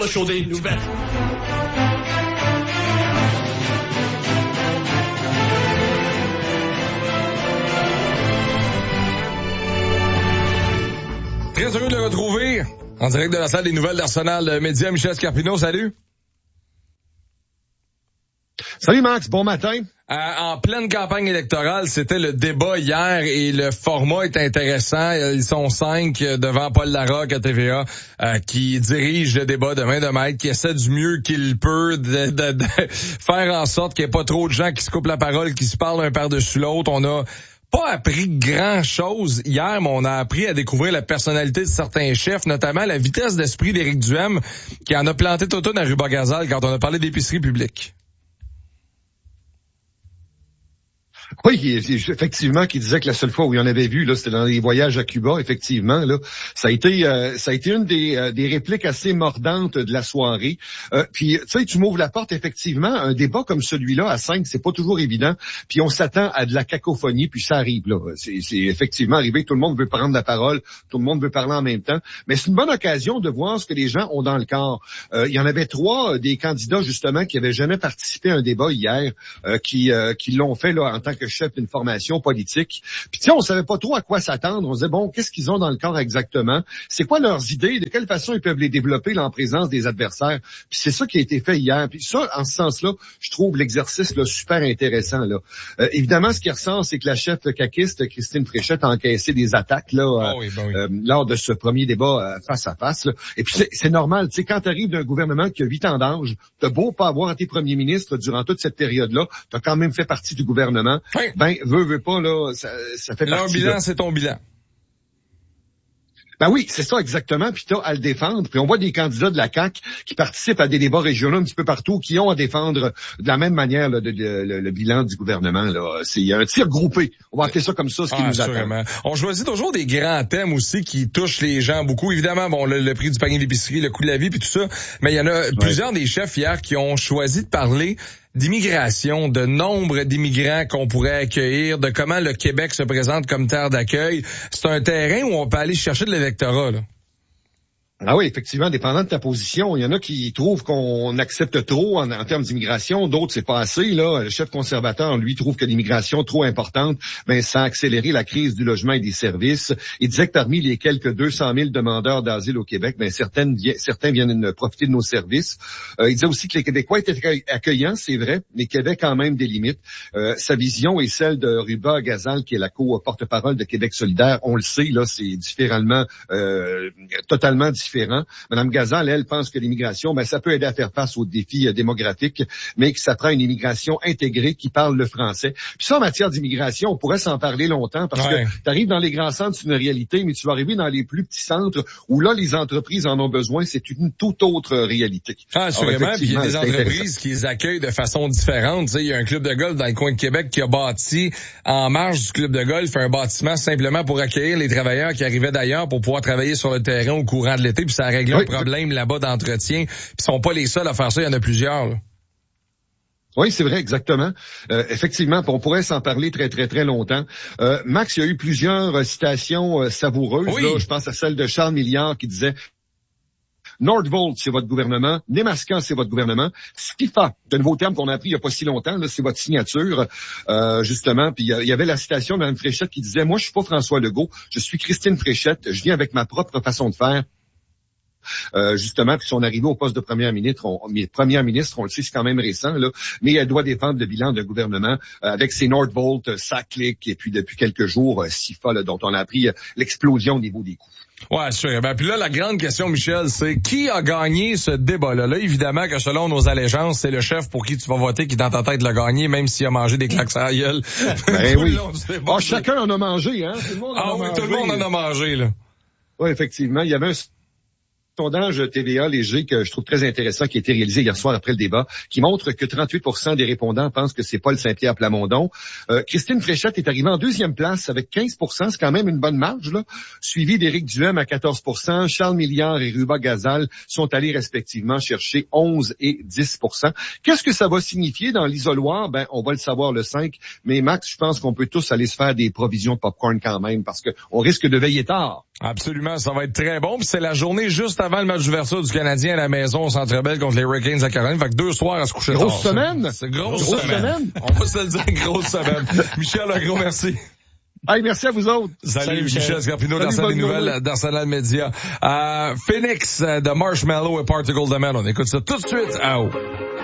le show des nouvelles. Très heureux de le retrouver en direct de la salle des nouvelles d'Arsenal Média. Michel Scarpino, salut. Salut Max, bon matin. En pleine campagne électorale, c'était le débat hier et le format est intéressant. Ils sont 5 devant Paul Larocque à TVA qui dirige le débat de main de maître, qui essaie du mieux qu'il peut de faire en sorte qu'il n'y ait pas trop de gens qui se coupent la parole, qui se parlent un par-dessus l'autre. On a pas appris grand-chose hier, mais on a appris à découvrir la personnalité de certains chefs, notamment la vitesse d'esprit d'Éric Duhaime, qui en a planté toute une à Rubas-Gazal quand on a parlé d'épicerie publique. Oui, effectivement, qui disait que la seule fois où il en avait vu, là, c'était dans les voyages à Cuba, effectivement, là. Ça a été une des répliques assez mordantes de la soirée. Puis, tu sais, tu m'ouvres la porte, effectivement, un débat comme celui-là, à 5, c'est pas toujours évident. Puis, on s'attend à de la cacophonie, puis ça arrive, là. C'est effectivement arrivé, tout le monde veut prendre la parole, tout le monde veut parler en même temps. Mais c'est une bonne occasion de voir ce que les gens ont dans le corps. Il y en avait 3 des candidats, justement, qui avaient jamais participé à un débat hier, qui l'ont fait, là, en tant que chef d'une formation politique. Puis tu sais, on savait pas trop à quoi s'attendre. On se disait, bon, qu'est-ce qu'ils ont dans le corps exactement? C'est quoi leurs idées? De quelle façon ils peuvent les développer là, en présence des adversaires? Puis c'est ça qui a été fait hier. Puis ça, en ce sens-là, je trouve l'exercice là, super intéressant. Là. Évidemment, ce qui ressort, c'est que la chef caquiste, Christine Fréchette, a encaissé des attaques là, lors de ce premier débat face à face. Là. Et puis c'est normal. Tu sais, quand tu arrives d'un gouvernement qui a 8 ans d'âge, t'as beau pas avoir été premier ministre durant toute cette période-là, t'as quand même fait partie du gouvernement. Oui. Ben, veux pas, là, ça fait leur partie. Bilan, là. c'est ton bilan. Ben oui, c'est ça exactement, puis t'as à le défendre. Puis on voit des candidats de la CAQ qui participent à des débats régionaux un petit peu partout, qui ont à défendre de la même manière là, le bilan du gouvernement. Là, c'est un tir groupé. On va appeler ça comme ça, ce qui nous attend. On choisit toujours des grands thèmes aussi qui touchent les gens beaucoup. Évidemment, bon, le prix du panier d'épicerie, le coût de la vie, puis tout ça. Mais il y en a plusieurs des chefs hier qui ont choisi de parler d'immigration, de nombre d'immigrants qu'on pourrait accueillir, de comment le Québec se présente comme terre d'accueil. C'est un terrain où on peut aller chercher de l'électorat, là. Ah oui, effectivement, dépendant de ta position, il y en a qui trouvent qu'on accepte trop en termes d'immigration, d'autres c'est pas assez. Là, le chef conservateur, lui, trouve que l'immigration trop importante, ben ça a accéléré la crise du logement et des services. Il disait que parmi les quelques 200 000 demandeurs d'asile au Québec, ben certains viennent profiter de nos services. Il disait aussi que les Québécois étaient accueillants, c'est vrai, mais qu'il y avait quand même des limites. Sa vision est celle de Rubas-Gazal, qui est la porte-parole de Québec solidaire. On le sait, là, c'est totalement différent. Madame Gazal, elle, pense que l'immigration, ben, ça peut aider à faire face aux défis démographiques, mais que ça prend une immigration intégrée qui parle le français. Puis ça, en matière d'immigration, on pourrait s'en parler longtemps parce que tu arrives dans les grands centres, c'est une réalité, mais tu vas arriver dans les plus petits centres où là, les entreprises en ont besoin, c'est une toute autre réalité. Ah, assurément, puis il y a des entreprises qui les accueillent de façon différente. Tu sais, il y a un club de golf dans le coin de Québec qui a bâti, en marge du club de golf, un bâtiment simplement pour accueillir les travailleurs qui arrivaient d'ailleurs pour pouvoir travailler sur le terrain au courant de l'été. Puis ça a réglé un problème là-bas d'entretien. Puis ils sont pas les seuls à faire ça, il y en a plusieurs. Là. Oui, c'est vrai, exactement. Effectivement, on pourrait s'en parler très, très, très longtemps. Max, il y a eu plusieurs citations savoureuses. Oui. Là. Je pense à celle de Charles Milliard qui disait Nordvolt, c'est votre gouvernement. Nemaska, c'est votre gouvernement. SPIFA, c'est un nouveau terme qu'on a appris il n'y a pas si longtemps, là, c'est votre signature, justement. Puis il y avait la citation de Mme Fréchette qui disait, moi, je suis pas François Legault, je suis Christine Fréchette, je viens avec ma propre façon de faire. Justement, puis son arrivée au poste de première ministre, on le sait, c'est quand même récent, là, mais elle doit défendre le bilan d'un gouvernement avec ses Nordvolt, SACLIC, et puis depuis quelques jours, SIFA, là, dont on a appris l'explosion au niveau des coûts. Ouais, sûr. Ben, puis là, la grande question, Michel, c'est qui a gagné ce débat-là? Là, évidemment que selon nos allégeances, c'est le chef pour qui tu vas voter qui, dans ta tête, l'a gagné, même s'il a mangé des claques à la gueule. Ben oui. Chacun en a mangé, hein? Tout le monde en a mangé, là. Oui, effectivement. Il y avait un sondage TVA léger que je trouve très intéressant qui a été réalisé hier soir après le débat, qui montre que 38% des répondants pensent que c'est Paul Saint-Pierre Plamondon. Christine Fréchette est arrivée en deuxième place avec 15%, c'est quand même une bonne marge, là. Suivi d'Éric Duhaime à 14%, Charles Milliard et Rubas-Gazal sont allés respectivement chercher 11 et 10%. Qu'est-ce que ça va signifier dans l'isoloir? Ben, on va le savoir le 5, mais Max, je pense qu'on peut tous aller se faire des provisions de popcorn quand même, parce que on risque de veiller tard. Absolument, ça va être très bon. Puis c'est la journée juste avant le match d'ouverture du Canadien à la maison au Centre Bell contre les Hurricanes à Caroline. Fait que 2 soirs à se coucher tard. Grosse semaine. C'est grosse semaine. On va se le dire, grosse semaine. Michel, un gros merci. Hey, merci à vous autres. Salut Michel Scarpino dans sa des nouvelles d'Arsenal Media. Phoenix de Marshmallow et Particle de Man. On écoute ça tout de suite.